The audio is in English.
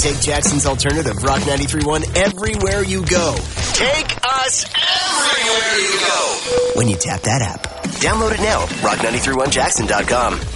take Jackson's alternative, Rock 93.1, everywhere you go. Take us everywhere you go when you tap that app. Download it now, rock931jackson.com.